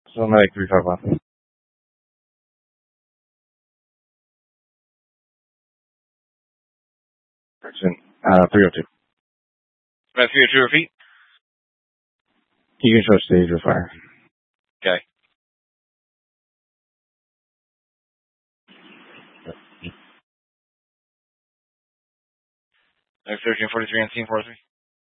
So I'm like 351. Person, 302. About 302 repeat? You can show stage with fire. Okay. Next 1343 on scene 43.